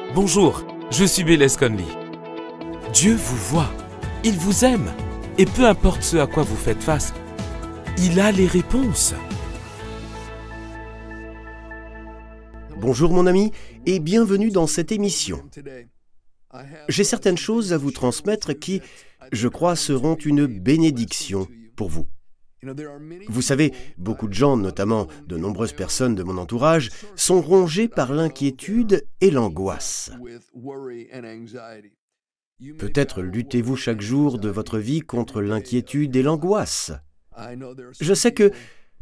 Bonjour, je suis Bélez Conley. Dieu vous voit, il vous aime, et peu importe ce à quoi vous faites face, il a les réponses. Bonjour mon ami, et bienvenue dans cette émission. J'ai certaines choses à vous transmettre qui, je crois, seront une bénédiction pour vous. Vous savez, beaucoup de gens, notamment de nombreuses personnes de mon entourage, sont rongés par l'inquiétude et l'angoisse. Peut-être luttez-vous chaque jour de votre vie contre l'inquiétude et l'angoisse. Je sais que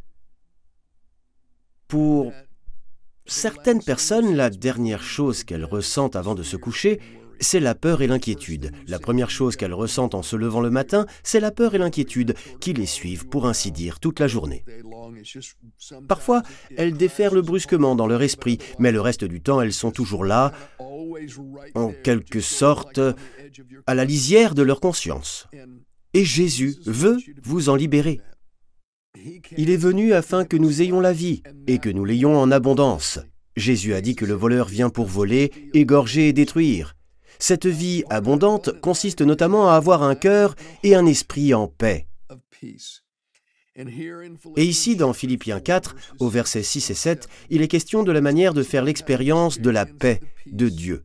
pour certaines personnes, la dernière chose qu'elles ressentent avant de se coucher, c'est la peur et l'inquiétude. La première chose qu'elles ressentent en se levant le matin, c'est la peur et l'inquiétude qui les suivent, pour ainsi dire, toute la journée. Parfois, elles déferlent brusquement dans leur esprit, mais le reste du temps, elles sont toujours là, en quelque sorte, à la lisière de leur conscience. Et Jésus veut vous en libérer. Il est venu afin que nous ayons la vie, et que nous l'ayons en abondance. Jésus a dit que le voleur vient pour voler, égorger et détruire. Cette vie abondante consiste notamment à avoir un cœur et un esprit en paix. Et ici, dans Philippiens 4, au versets 6 et 7, il est question de la manière de faire l'expérience de la paix de Dieu.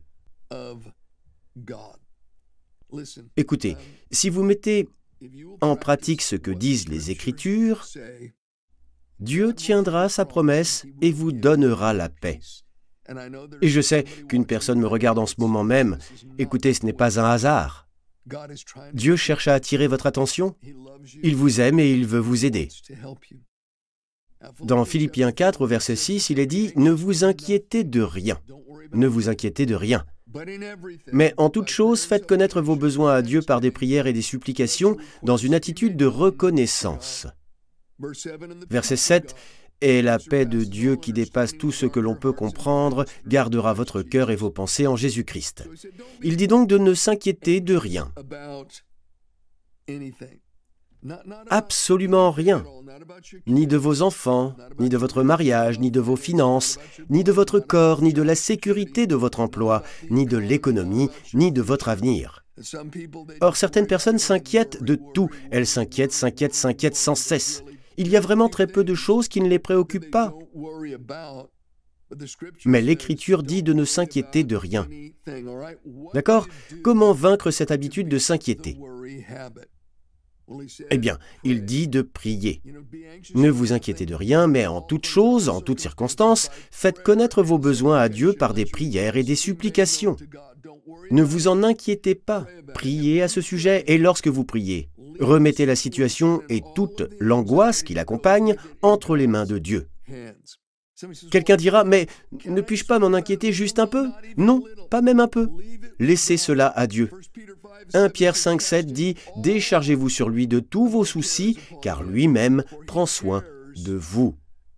Écoutez, si vous mettez en pratique ce que disent les Écritures, Dieu tiendra sa promesse et vous donnera la paix. Et je sais qu'une personne me regarde en ce moment même. Écoutez, ce n'est pas un hasard. Dieu cherche à attirer votre attention. Il vous aime et il veut vous aider. Dans Philippiens 4, au verset 6, il est dit « Ne vous inquiétez de rien. Ne vous inquiétez de rien. Mais en toute chose, faites connaître vos besoins à Dieu par des prières et des supplications dans une attitude de reconnaissance. » Verset 7, « Et la paix de Dieu qui dépasse tout ce que l'on peut comprendre gardera votre cœur et vos pensées en Jésus-Christ. » Il dit donc de ne s'inquiéter de rien. Absolument rien. Ni de vos enfants, ni de votre mariage, ni de vos finances, ni de votre corps, ni de la sécurité de votre emploi, ni de l'économie, ni de votre avenir. Or, certaines personnes s'inquiètent de tout. Elles s'inquiètent sans cesse. Il y a vraiment très peu de choses qui ne les préoccupent pas. Mais l'Écriture dit de ne s'inquiéter de rien. D'accord ? Comment vaincre cette habitude de s'inquiéter ? Eh bien, il dit de prier. Ne vous inquiétez de rien, mais en toute chose, en toutes circonstances, faites connaître vos besoins à Dieu par des prières et des supplications. Ne vous en inquiétez pas. Priez à ce sujet, et lorsque vous priez, remettez la situation et toute l'angoisse qui l'accompagne entre les mains de Dieu. Quelqu'un dira, mais ne puis-je pas m'en inquiéter juste un peu ? Non, pas même un peu. Laissez cela à Dieu. 1 Pierre 5, 7 dit « Déchargez-vous sur lui de tous vos soucis, car lui-même prend soin de vous. »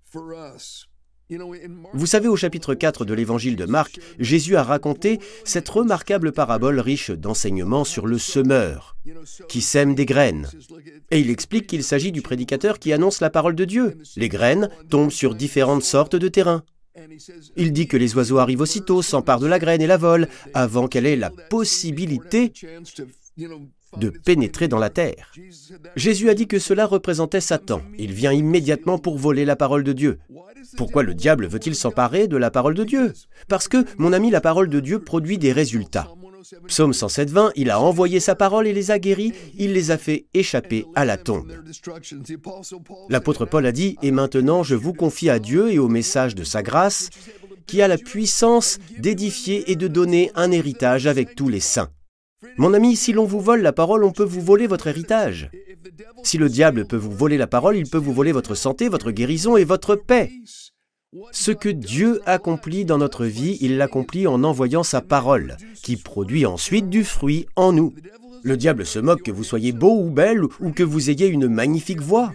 Vous savez, au chapitre 4 de l'évangile de Marc, Jésus a raconté cette remarquable parabole riche d'enseignements sur le semeur, qui sème des graines. Et il explique qu'il s'agit du prédicateur qui annonce la parole de Dieu. Les graines tombent sur différentes sortes de terrains. Il dit que les oiseaux arrivent aussitôt, s'emparent de la graine et la volent, avant qu'elle ait la possibilité de pénétrer dans la terre. Jésus a dit que cela représentait Satan. Il vient immédiatement pour voler la parole de Dieu. Pourquoi le diable veut-il s'emparer de la parole de Dieu ? Parce que, mon ami, la parole de Dieu produit des résultats. Psaume 107, 20, il a envoyé sa parole et les a guéris, il les a fait échapper à la tombe. L'apôtre Paul a dit « Et maintenant je vous confie à Dieu et au message de sa grâce, qui a la puissance d'édifier et de donner un héritage avec tous les saints. » Mon ami, si l'on vous vole la parole, on peut vous voler votre héritage. Si le diable peut vous voler la parole, il peut vous voler votre santé, votre guérison et votre paix. Ce que Dieu accomplit dans notre vie, il l'accomplit en envoyant sa parole, qui produit ensuite du fruit en nous. Le diable se moque que vous soyez beau ou belle ou que vous ayez une magnifique voix.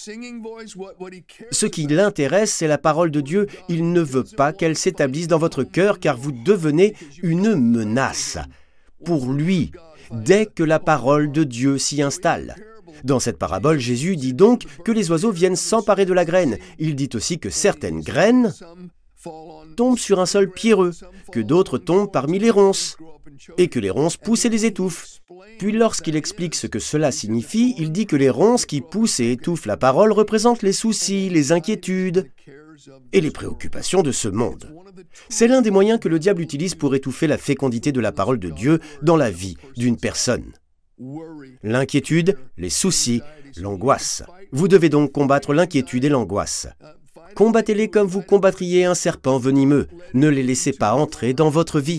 Ce qui l'intéresse, c'est la parole de Dieu. Il ne veut pas qu'elle s'établisse dans votre cœur, car vous devenez une menace pour lui, dès que la parole de Dieu s'y installe. Dans cette parabole, Jésus dit donc que les oiseaux viennent s'emparer de la graine. Il dit aussi que certaines graines tombent sur un sol pierreux, que d'autres tombent parmi les ronces, et que les ronces poussent et les étouffent. Puis lorsqu'il explique ce que cela signifie, il dit que les ronces qui poussent et étouffent la parole représentent les soucis, les inquiétudes et les préoccupations de ce monde. C'est l'un des moyens que le diable utilise pour étouffer la fécondité de la parole de Dieu dans la vie d'une personne. L'inquiétude, les soucis, l'angoisse. Vous devez donc combattre l'inquiétude et l'angoisse. Combattez-les comme vous combattriez un serpent venimeux. Ne les laissez pas entrer dans votre vie.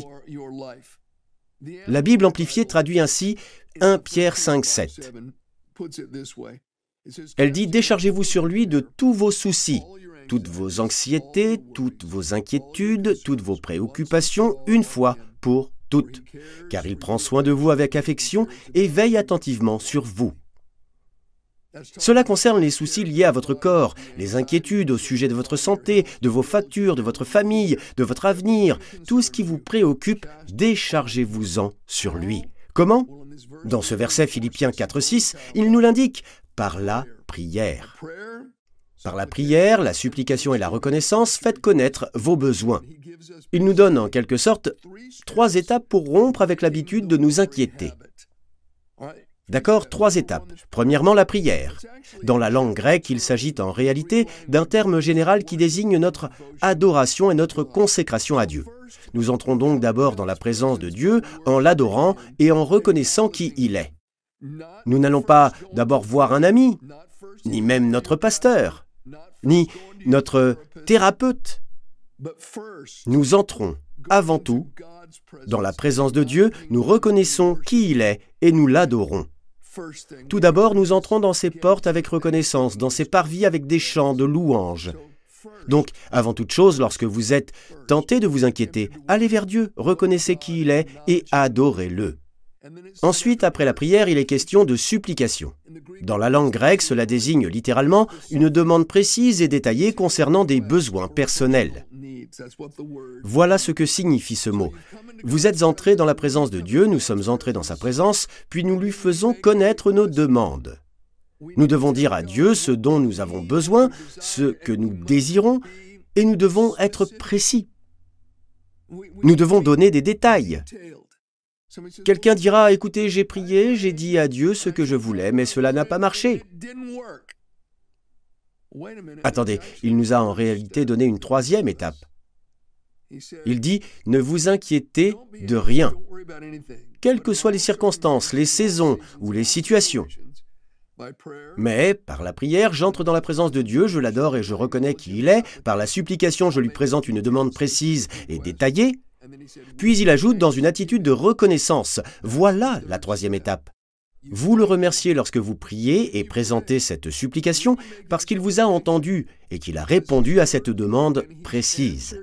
La Bible amplifiée traduit ainsi 1 Pierre 5,7. Elle dit « Déchargez-vous sur lui de tous vos soucis, toutes vos anxiétés, toutes vos inquiétudes, toutes vos préoccupations, une fois pour toutes, car il prend soin de vous avec affection et veille attentivement sur vous. » Cela concerne les soucis liés à votre corps, les inquiétudes au sujet de votre santé, de vos factures, de votre famille, de votre avenir. Tout ce qui vous préoccupe, déchargez-vous-en sur lui. Comment ? Dans ce verset Philippiens 4,6, il nous l'indique, par la prière. Par la prière, la supplication et la reconnaissance, faites connaître vos besoins. Il nous donne en quelque sorte 3 étapes pour rompre avec l'habitude de nous inquiéter. D'accord, 3 étapes. Premièrement, la prière. Dans la langue grecque, il s'agit en réalité d'un terme général qui désigne notre adoration et notre consécration à Dieu. Nous entrons donc d'abord dans la présence de Dieu en l'adorant et en reconnaissant qui il est. Nous n'allons pas d'abord voir un ami, ni même notre pasteur, ni notre thérapeute. Nous entrons avant tout dans la présence de Dieu, nous reconnaissons qui il est et nous l'adorons. Tout d'abord, nous entrons dans ses portes avec reconnaissance, dans ses parvis avec des chants de louanges. Donc, avant toute chose, lorsque vous êtes tenté de vous inquiéter, allez vers Dieu, reconnaissez qui il est et adorez-le. Ensuite, après la prière, il est question de supplication. Dans la langue grecque, cela désigne littéralement une demande précise et détaillée concernant des besoins personnels. Voilà ce que signifie ce mot. Vous êtes entrés dans la présence de Dieu, nous sommes entrés dans sa présence, puis nous lui faisons connaître nos demandes. Nous devons dire à Dieu ce dont nous avons besoin, ce que nous désirons, et nous devons être précis. Nous devons donner des détails. Quelqu'un dira, écoutez, j'ai prié, j'ai dit à Dieu ce que je voulais, mais cela n'a pas marché. Attendez, il nous a en réalité donné une 3e étape. Il dit, ne vous inquiétez de rien, quelles que soient les circonstances, les saisons ou les situations. Mais, par la prière, j'entre dans la présence de Dieu, je l'adore et je reconnais qui il est. Par la supplication, je lui présente une demande précise et détaillée. Puis il ajoute dans une attitude de reconnaissance. Voilà la 3e étape. Vous le remerciez lorsque vous priez et présentez cette supplication parce qu'il vous a entendu et qu'il a répondu à cette demande précise.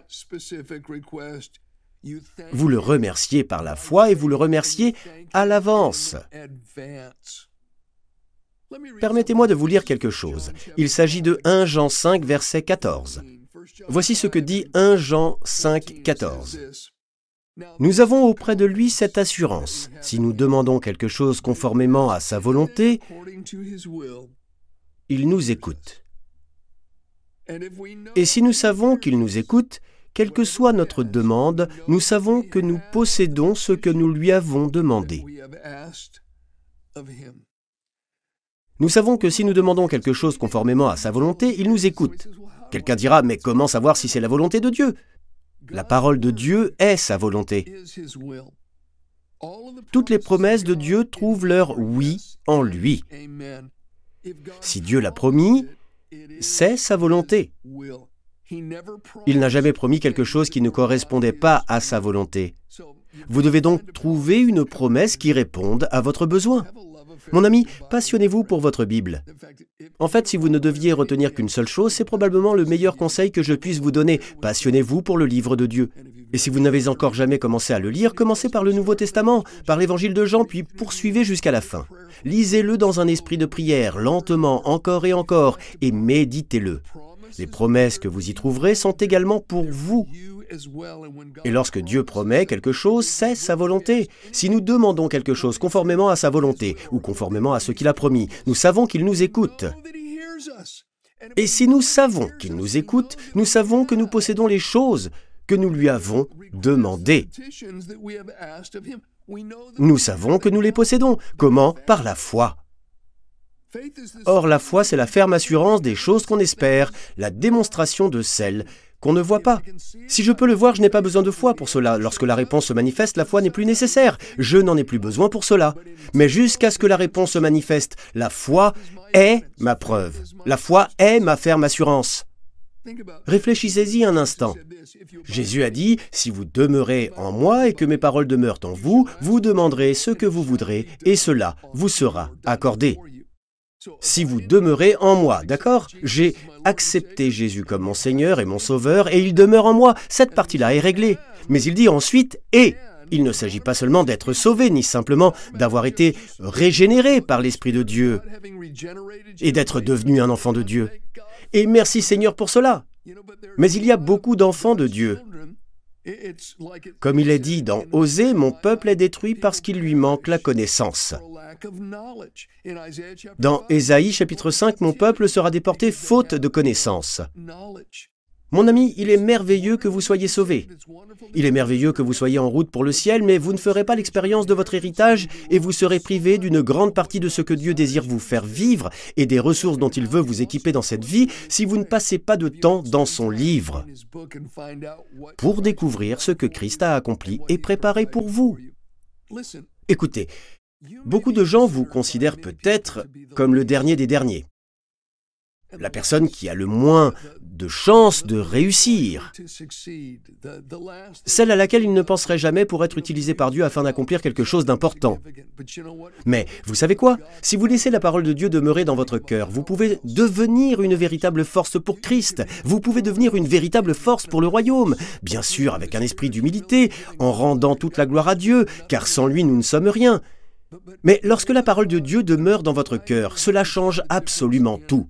Vous le remerciez par la foi et vous le remerciez à l'avance. Permettez-moi de vous lire quelque chose. Il s'agit de 1 Jean 5, verset 14. Voici ce que dit 1 Jean 5, 14. Nous avons auprès de lui cette assurance. Si nous demandons quelque chose conformément à sa volonté, il nous écoute. Et si nous savons qu'il nous écoute, quelle que soit notre demande, nous savons que nous possédons ce que nous lui avons demandé. Nous savons que si nous demandons quelque chose conformément à sa volonté, il nous écoute. Quelqu'un dira, mais comment savoir si c'est la volonté de Dieu ? La parole de Dieu est sa volonté. Toutes les promesses de Dieu trouvent leur oui en lui. Si Dieu l'a promis, c'est sa volonté. Il n'a jamais promis quelque chose qui ne correspondait pas à sa volonté. Vous devez donc trouver une promesse qui réponde à votre besoin. Mon ami, passionnez-vous pour votre Bible. En fait, si vous ne deviez retenir qu'une seule chose, c'est probablement le meilleur conseil que je puisse vous donner. Passionnez-vous pour le livre de Dieu. Et si vous n'avez encore jamais commencé à le lire, commencez par le Nouveau Testament, par l'Évangile de Jean, puis poursuivez jusqu'à la fin. Lisez-le dans un esprit de prière, lentement, encore, et méditez-le. Les promesses que vous y trouverez sont également pour vous. Et lorsque Dieu promet quelque chose, c'est sa volonté. Si nous demandons quelque chose conformément à sa volonté ou conformément à ce qu'il a promis, nous savons qu'il nous écoute. Et si nous savons qu'il nous écoute, nous savons que nous possédons les choses que nous lui avons demandées. Nous savons que nous les possédons. Comment? Par la foi. Or, la foi, c'est la ferme assurance des choses qu'on espère, la démonstration de celles qu'on ne voit pas. Si je peux le voir, je n'ai pas besoin de foi pour cela. Lorsque la réponse se manifeste, la foi n'est plus nécessaire. Je n'en ai plus besoin pour cela. Mais jusqu'à ce que la réponse se manifeste, la foi est ma preuve. La foi est ma ferme assurance. Réfléchissez-y un instant. Jésus a dit, « Si vous demeurez en moi et que mes paroles demeurent en vous, vous demanderez ce que vous voudrez et cela vous sera accordé. » Si vous demeurez en moi, d'accord? J'ai accepté Jésus comme mon Seigneur et mon Sauveur et il demeure en moi. Cette partie-là est réglée. Mais il dit ensuite « et ». Il ne s'agit pas seulement d'être sauvé, ni simplement d'avoir été régénéré par l'Esprit de Dieu et d'être devenu un enfant de Dieu. Et merci Seigneur pour cela. Mais il y a beaucoup d'enfants de Dieu. Comme il est dit dans Osée, « Mon peuple est détruit parce qu'il lui manque la connaissance. » Dans Ésaïe chapitre 5, « Mon peuple sera déporté faute de connaissance. » Mon ami, il est merveilleux que vous soyez sauvés. Il est merveilleux que vous soyez en route pour le ciel, mais vous ne ferez pas l'expérience de votre héritage et vous serez privé d'une grande partie de ce que Dieu désire vous faire vivre et des ressources dont il veut vous équiper dans cette vie si vous ne passez pas de temps dans son livre pour découvrir ce que Christ a accompli et préparé pour vous. Écoutez, beaucoup de gens vous considèrent peut-être comme le dernier des derniers. La personne qui a le moins de chances de réussir. Celle à laquelle il ne penserait jamais pour être utilisé par Dieu afin d'accomplir quelque chose d'important. Mais vous savez quoi? Si vous laissez la parole de Dieu demeurer dans votre cœur, vous pouvez devenir une véritable force pour Christ. Vous pouvez devenir une véritable force pour le royaume. Bien sûr, avec un esprit d'humilité, en rendant toute la gloire à Dieu, car sans lui, nous ne sommes rien. Mais lorsque la parole de Dieu demeure dans votre cœur, cela change absolument tout.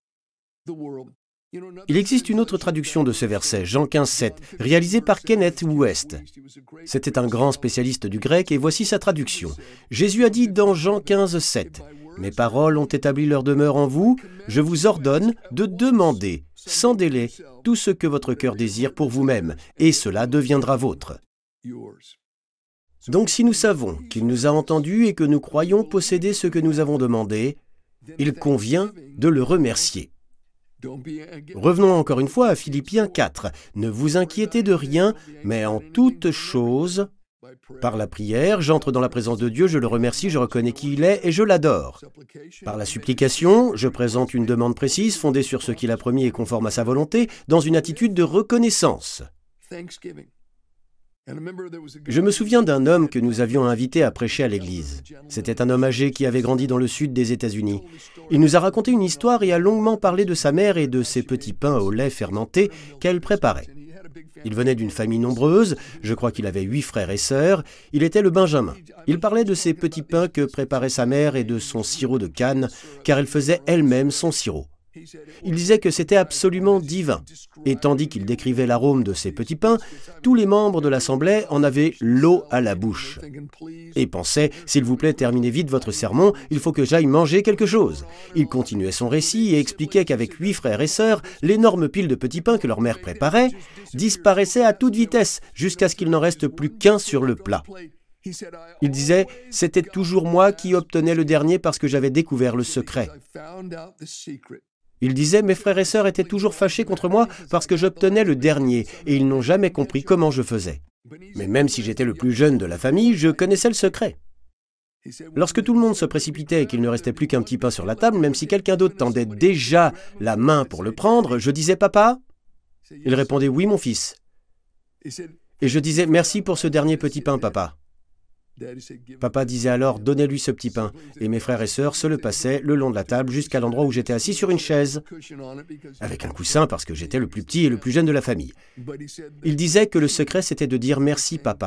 Il existe une autre traduction de ce verset, Jean 15, 7, réalisée par Kenneth West. C'était un grand spécialiste du grec et voici sa traduction. Jésus a dit dans Jean 15, 7, « Mes paroles ont établi leur demeure en vous, je vous ordonne de demander, sans délai, tout ce que votre cœur désire pour vous-même, et cela deviendra vôtre. » Donc si nous savons qu'il nous a entendus et que nous croyons posséder ce que nous avons demandé, il convient de le remercier. Revenons encore une fois à Philippiens 4. « Ne vous inquiétez de rien, mais en toute chose, par la prière, j'entre dans la présence de Dieu, je le remercie, je reconnais qui il est et je l'adore. Par la supplication, je présente une demande précise, fondée sur ce qu'il a promis et conforme à sa volonté, dans une attitude de reconnaissance. » Je me souviens d'un homme que nous avions invité à prêcher à l'église. C'était un homme âgé qui avait grandi dans le sud des États-Unis. Il nous a raconté une histoire et a longuement parlé de sa mère et de ses petits pains au lait fermenté qu'elle préparait. Il venait d'une famille nombreuse, je crois qu'il avait 8 frères et sœurs, il était le benjamin. Il parlait de ces petits pains que préparait sa mère et de son sirop de canne, car elle faisait elle-même son sirop. Il disait que c'était absolument divin. Et tandis qu'il décrivait l'arôme de ces petits pains, tous les membres de l'assemblée en avaient l'eau à la bouche. Et pensaient, « S'il vous plaît, terminez vite votre sermon, il faut que j'aille manger quelque chose. » Il continuait son récit et expliquait qu'avec 8 frères et sœurs, l'énorme pile de petits pains que leur mère préparait disparaissait à toute vitesse jusqu'à ce qu'il n'en reste plus qu'un sur le plat. Il disait, « C'était toujours moi qui obtenais le dernier parce que j'avais découvert le secret. » Il disait, « Mes frères et sœurs étaient toujours fâchés contre moi parce que j'obtenais le dernier et ils n'ont jamais compris comment je faisais. Mais même si j'étais le plus jeune de la famille, je connaissais le secret. » Lorsque tout le monde se précipitait et qu'il ne restait plus qu'un petit pain sur la table, même si quelqu'un d'autre tendait déjà la main pour le prendre, je disais, « Papa ?» Il répondait, « Oui, mon fils. » Et je disais, « Merci pour ce dernier petit pain, papa. » Papa disait alors, « Donnez-lui ce petit pain. » Et mes frères et sœurs se le passaient le long de la table jusqu'à l'endroit où j'étais assis sur une chaise, avec un coussin parce que j'étais le plus petit et le plus jeune de la famille. Il disait que le secret, c'était de dire « Merci, papa. »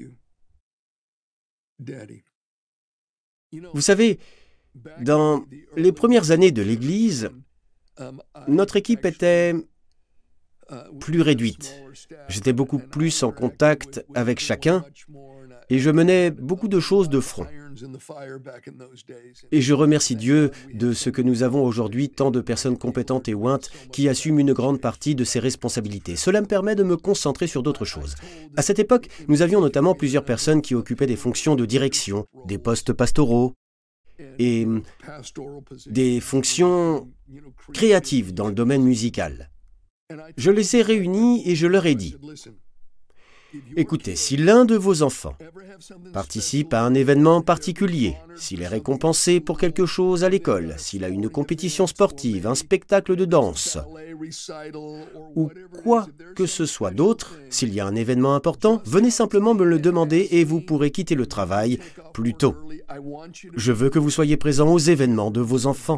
Vous savez, dans les premières années de l'Église, notre équipe était plus réduite. J'étais beaucoup plus en contact avec chacun et je menais beaucoup de choses de front. Et je remercie Dieu de ce que nous avons aujourd'hui tant de personnes compétentes et ointes qui assument une grande partie de ces responsabilités. Cela me permet de me concentrer sur d'autres choses. À cette époque, nous avions notamment plusieurs personnes qui occupaient des fonctions de direction, des postes pastoraux et des fonctions créatives dans le domaine musical. Je les ai réunis et je leur ai dit, écoutez, si l'un de vos enfants participe à un événement particulier, s'il est récompensé pour quelque chose à l'école, s'il a une compétition sportive, un spectacle de danse, ou quoi que ce soit d'autre, s'il y a un événement important, venez simplement me le demander et vous pourrez quitter le travail plus tôt. Je veux que vous soyez présents aux événements de vos enfants.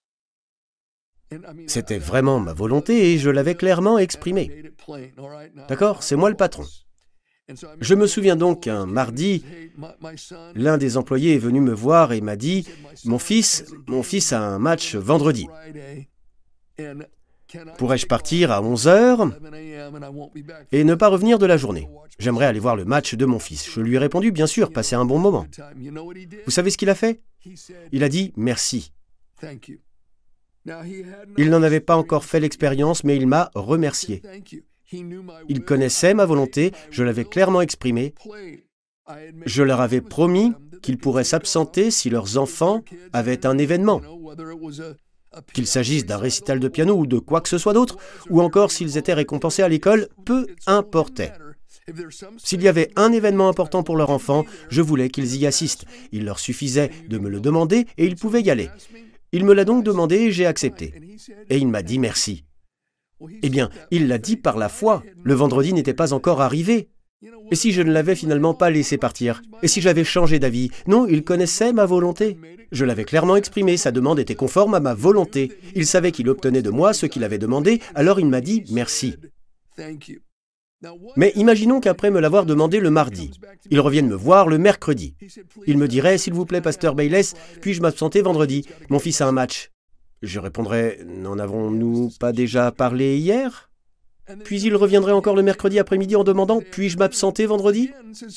C'était vraiment ma volonté et je l'avais clairement exprimée. D'accord, c'est moi le patron. Je me souviens donc qu'un mardi, l'un des employés est venu me voir et m'a dit « Mon fils a un match vendredi. Pourrais-je partir à 11h et ne pas revenir de la journée? J'aimerais aller voir le match de mon fils. » Je lui ai répondu « Bien sûr, passez un bon moment. » Vous savez ce qu'il a fait? Il a dit « Merci ». Il n'en avait pas encore fait l'expérience, mais il m'a remercié. Il connaissait ma volonté, je l'avais clairement exprimée. Je leur avais promis qu'ils pourraient s'absenter si leurs enfants avaient un événement, qu'il s'agisse d'un récital de piano ou de quoi que ce soit d'autre, ou encore s'ils étaient récompensés à l'école, peu importait. S'il y avait un événement important pour leur enfant, je voulais qu'ils y assistent. Il leur suffisait de me le demander et ils pouvaient y aller. Il me l'a donc demandé et j'ai accepté. Et il m'a dit merci. Eh bien, il l'a dit par la foi. Le vendredi n'était pas encore arrivé. Et si je ne l'avais finalement pas laissé partir? Et si j'avais changé d'avis? Non, il connaissait ma volonté. Je l'avais clairement exprimé, sa demande était conforme à ma volonté. Il savait qu'il obtenait de moi ce qu'il avait demandé, alors il m'a dit merci. Mais imaginons qu'après me l'avoir demandé le mardi, il revienne me voir le mercredi. Il me dirait, s'il vous plaît, pasteur Bayless, puis-je m'absenter vendredi? Mon fils a un match. Je répondrais, n'en avons-nous pas déjà parlé hier? Puis il reviendrait encore le mercredi après-midi en demandant, puis-je m'absenter vendredi?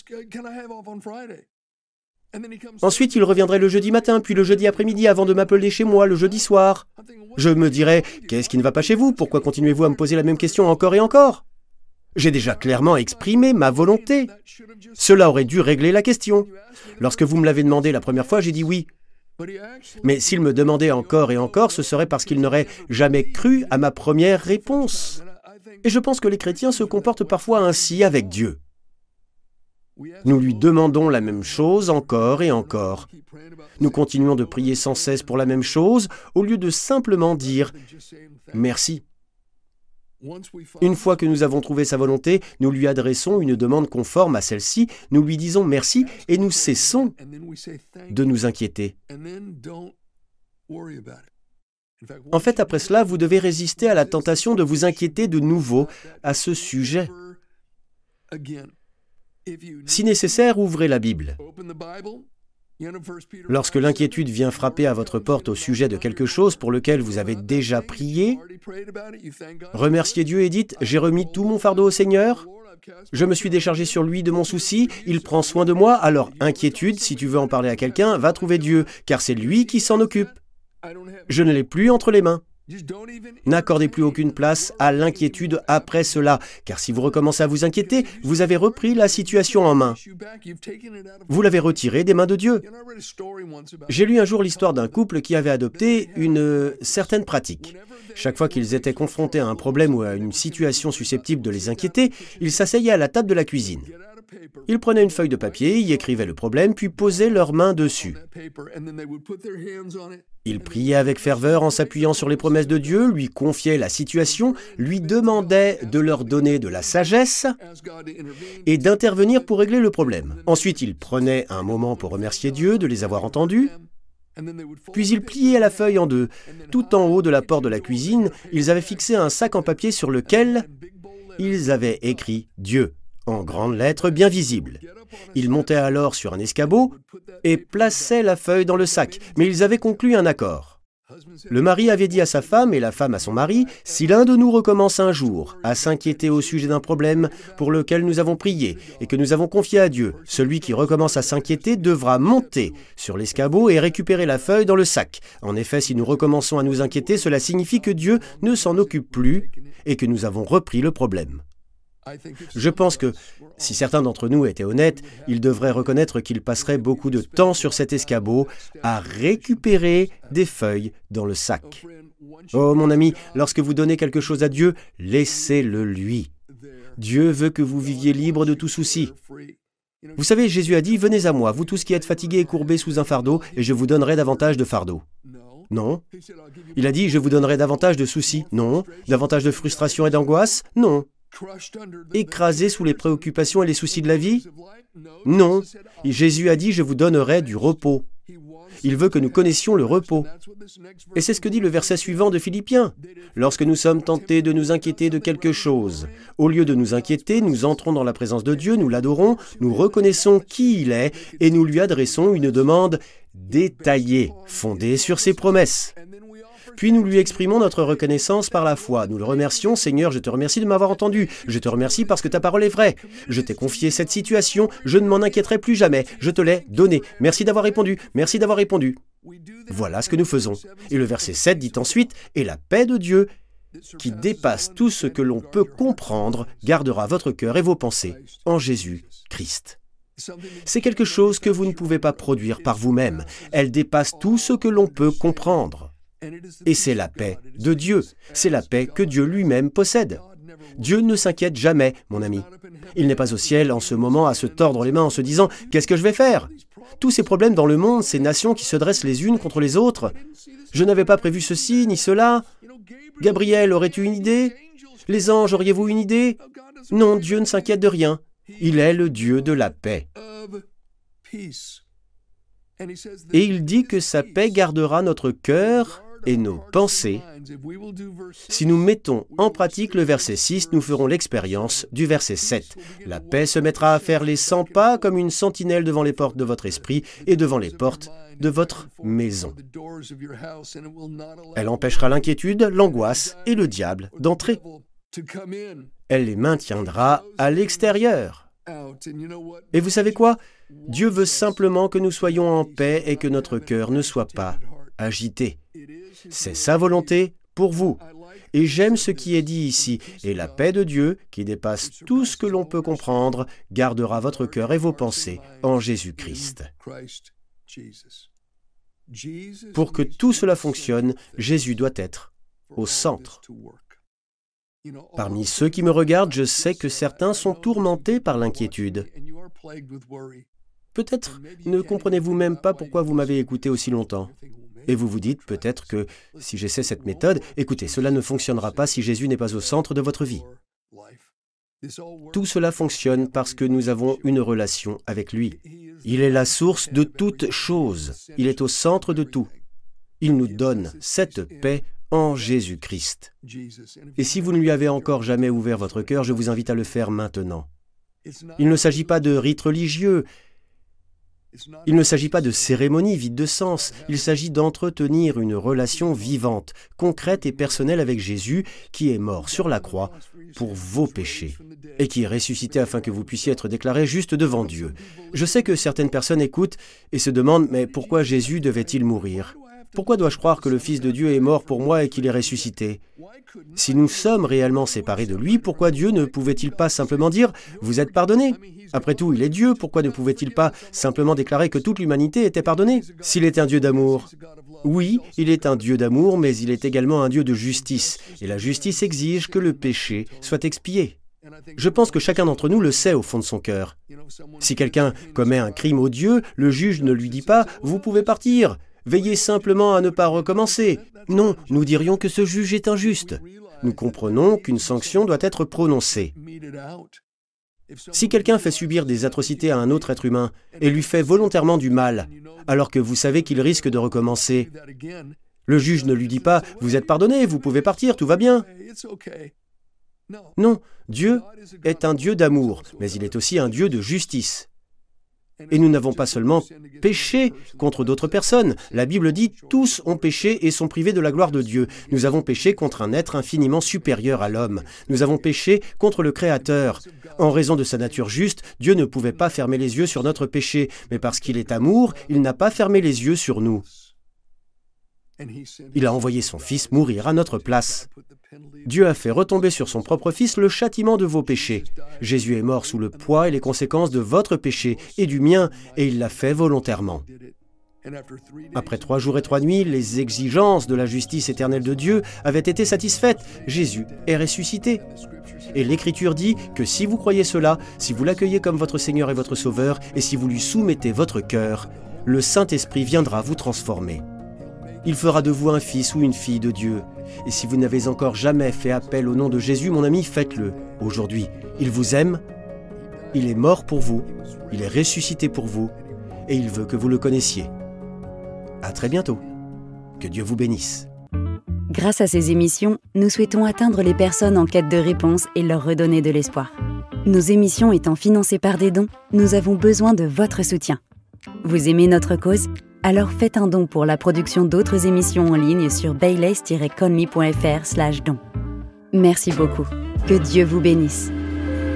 Ensuite, il reviendrait le jeudi matin, puis le jeudi après-midi avant de m'appeler chez moi le jeudi soir. Je me dirais, qu'est-ce qui ne va pas chez vous? Pourquoi continuez-vous à me poser la même question encore et encore? J'ai déjà clairement exprimé ma volonté. Cela aurait dû régler la question. Lorsque vous me l'avez demandé la première fois, j'ai dit oui. Mais s'il me demandait encore et encore, ce serait parce qu'il n'aurait jamais cru à ma première réponse. Et je pense que les chrétiens se comportent parfois ainsi avec Dieu. Nous lui demandons la même chose encore et encore. Nous continuons de prier sans cesse pour la même chose, au lieu de simplement dire « merci ». Une fois que nous avons trouvé sa volonté, nous lui adressons une demande conforme à celle-ci, nous lui disons merci et nous cessons de nous inquiéter. En fait, après cela, vous devez résister à la tentation de vous inquiéter de nouveau à ce sujet. Si nécessaire, ouvrez la Bible. Lorsque l'inquiétude vient frapper à votre porte au sujet de quelque chose pour lequel vous avez déjà prié, remerciez Dieu et dites « J'ai remis tout mon fardeau au Seigneur, je me suis déchargé sur lui de mon souci, il prend soin de moi, alors inquiétude, si tu veux en parler à quelqu'un, va trouver Dieu, car c'est lui qui s'en occupe. Je ne l'ai plus entre les mains. » N'accordez plus aucune place à l'inquiétude après cela, car si vous recommencez à vous inquiéter, vous avez repris la situation en main. Vous l'avez retirée des mains de Dieu. J'ai lu un jour l'histoire d'un couple qui avait adopté une certaine pratique. Chaque fois qu'ils étaient confrontés à un problème ou à une situation susceptible de les inquiéter, ils s'asseyaient à la table de la cuisine. Ils prenaient une feuille de papier, y écrivaient le problème, puis posaient leurs mains dessus. Ils priaient avec ferveur en s'appuyant sur les promesses de Dieu, lui confiaient la situation, lui demandaient de leur donner de la sagesse et d'intervenir pour régler le problème. Ensuite, ils prenaient un moment pour remercier Dieu de les avoir entendus, puis ils pliaient la feuille en deux. Tout en haut de la porte de la cuisine, ils avaient fixé un sac en papier sur lequel ils avaient écrit « Dieu » en grandes lettres bien visibles. Ils montaient alors sur un escabeau et plaçaient la feuille dans le sac, mais ils avaient conclu un accord. Le mari avait dit à sa femme et la femme à son mari, « Si l'un de nous recommence un jour à s'inquiéter au sujet d'un problème pour lequel nous avons prié et que nous avons confié à Dieu, celui qui recommence à s'inquiéter devra monter sur l'escabeau et récupérer la feuille dans le sac. En effet, si nous recommençons à nous inquiéter, cela signifie que Dieu ne s'en occupe plus et que nous avons repris le problème. » Je pense que, si certains d'entre nous étaient honnêtes, ils devraient reconnaître qu'ils passeraient beaucoup de temps sur cet escabeau à récupérer des feuilles dans le sac. Oh mon ami, lorsque vous donnez quelque chose à Dieu, laissez-le lui. Dieu veut que vous viviez libre de tout souci. Vous savez, Jésus a dit, « Venez à moi, vous tous qui êtes fatigués et courbés sous un fardeau, et je vous donnerai davantage de fardeaux. » Non. Il a dit, « Je vous donnerai davantage de soucis. » Non. Davantage de frustration et d'angoisse? Non. Écrasé sous les préoccupations et les soucis de la vie? Non. Jésus a dit, « Je vous donnerai du repos. » Il veut que nous connaissions le repos. Et c'est ce que dit le verset suivant de Philippiens. Lorsque nous sommes tentés de nous inquiéter de quelque chose, au lieu de nous inquiéter, nous entrons dans la présence de Dieu, nous l'adorons, nous reconnaissons qui il est et nous lui adressons une demande détaillée, fondée sur ses promesses. Puis nous lui exprimons notre reconnaissance par la foi. Nous le remercions, « Seigneur, je te remercie de m'avoir entendu. Je te remercie parce que ta parole est vraie. Je t'ai confié cette situation, je ne m'en inquiéterai plus jamais. Je te l'ai donnée. Merci d'avoir répondu. Merci d'avoir répondu. » Voilà ce que nous faisons. Et le verset 7 dit ensuite, « Et la paix de Dieu, qui dépasse tout ce que l'on peut comprendre, gardera votre cœur et vos pensées en Jésus-Christ. » C'est quelque chose que vous ne pouvez pas produire par vous-même. Elle dépasse tout ce que l'on peut comprendre. Et c'est la paix de Dieu. C'est la paix que Dieu lui-même possède. Dieu ne s'inquiète jamais, mon ami. Il n'est pas au ciel en ce moment à se tordre les mains en se disant « Qu'est-ce que je vais faire ?» Tous ces problèmes dans le monde, ces nations qui se dressent les unes contre les autres. Je n'avais pas prévu ceci ni cela. Gabriel, aurais-tu une idée? Les anges, auriez-vous une idée? Non, Dieu ne s'inquiète de rien. Il est le Dieu de la paix. Et il dit que sa paix gardera notre cœur et nos pensées. Si nous mettons en pratique le verset 6, nous ferons l'expérience du verset 7. La paix se mettra à faire les 100 pas comme une sentinelle devant les portes de votre esprit et devant les portes de votre maison. Elle empêchera l'inquiétude, l'angoisse et le diable d'entrer. Elle les maintiendra à l'extérieur. Et vous savez quoi? Dieu veut simplement que nous soyons en paix et que notre cœur ne soit pas agité. C'est sa volonté pour vous. Et j'aime ce qui est dit ici. Et la paix de Dieu, qui dépasse tout ce que l'on peut comprendre, gardera votre cœur et vos pensées en Jésus-Christ. Pour que tout cela fonctionne, Jésus doit être au centre. Parmi ceux qui me regardent, je sais que certains sont tourmentés par l'inquiétude. Peut-être ne comprenez-vous même pas pourquoi vous m'avez écouté aussi longtemps. Et vous vous dites peut-être que si j'essaie cette méthode, écoutez, cela ne fonctionnera pas si Jésus n'est pas au centre de votre vie. Tout cela fonctionne parce que nous avons une relation avec lui. Il est la source de toutes choses. Il est au centre de tout. Il nous donne cette paix en Jésus-Christ. Et si vous ne lui avez encore jamais ouvert votre cœur, je vous invite à le faire maintenant. Il ne s'agit pas de rites religieux. Il ne s'agit pas de cérémonies vides de sens. Il s'agit d'entretenir une relation vivante, concrète et personnelle avec Jésus, qui est mort sur la croix pour vos péchés et qui est ressuscité afin que vous puissiez être déclarés justes devant Dieu. Je sais que certaines personnes écoutent et se demandent « Mais pourquoi Jésus devait-il mourir ? Pourquoi dois-je croire que le Fils de Dieu est mort pour moi et qu'il est ressuscité ? Si nous sommes réellement séparés de lui, pourquoi Dieu ne pouvait-il pas simplement dire « Vous êtes pardonnés » ? Après tout, il est Dieu, pourquoi ne pouvait-il pas simplement déclarer que toute l'humanité était pardonnée? S'il est un Dieu d'amour. Oui, il est un Dieu d'amour, mais il est également un Dieu de justice. Et la justice exige que le péché soit expié. Je pense que chacun d'entre nous le sait au fond de son cœur. Si quelqu'un commet un crime odieux, le juge ne lui dit pas « Vous pouvez partir ». Veillez simplement à ne pas recommencer. Non, nous dirions que ce juge est injuste. Nous comprenons qu'une sanction doit être prononcée. Si quelqu'un fait subir des atrocités à un autre être humain et lui fait volontairement du mal, alors que vous savez qu'il risque de recommencer, le juge ne lui dit pas « Vous êtes pardonné, vous pouvez partir, tout va bien ». Non, Dieu est un Dieu d'amour, mais il est aussi un Dieu de justice. Et nous n'avons pas seulement péché contre d'autres personnes. La Bible dit « Tous ont péché et sont privés de la gloire de Dieu ». Nous avons péché contre un être infiniment supérieur à l'homme. Nous avons péché contre le Créateur. En raison de sa nature juste, Dieu ne pouvait pas fermer les yeux sur notre péché, mais parce qu'il est amour, il n'a pas fermé les yeux sur nous. Il a envoyé son Fils mourir à notre place. Dieu a fait retomber sur son propre Fils le châtiment de vos péchés. Jésus est mort sous le poids et les conséquences de votre péché et du mien, et il l'a fait volontairement. Après 3 jours et 3 nuits, les exigences de la justice éternelle de Dieu avaient été satisfaites. Jésus est ressuscité. Et l'Écriture dit que si vous croyez cela, si vous l'accueillez comme votre Seigneur et votre Sauveur, et si vous lui soumettez votre cœur, le Saint-Esprit viendra vous transformer. Il fera de vous un fils ou une fille de Dieu. Et si vous n'avez encore jamais fait appel au nom de Jésus, mon ami, faites-le. Aujourd'hui, il vous aime, il est mort pour vous, il est ressuscité pour vous, et il veut que vous le connaissiez. À très bientôt. Que Dieu vous bénisse. Grâce à ces émissions, nous souhaitons atteindre les personnes en quête de réponse et leur redonner de l'espoir. Nos émissions étant financées par des dons, nous avons besoin de votre soutien. Vous aimez notre cause ? Alors faites un don pour la production d'autres émissions en ligne sur bayleys-conly.fr/don. Merci beaucoup. Que Dieu vous bénisse.